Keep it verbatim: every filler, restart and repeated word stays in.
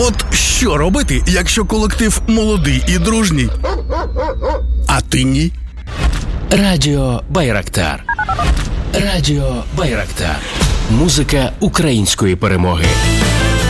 От що робити, якщо колектив молодий і дружній, а ти ні? Радіо Байрактар. Радіо Байрактар. Музика української перемоги.